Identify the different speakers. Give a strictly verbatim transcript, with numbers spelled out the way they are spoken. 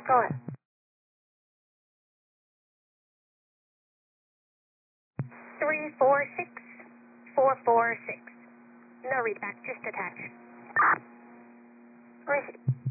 Speaker 1: Go ahead. Three four six four four six. No readback, just attach. Receive.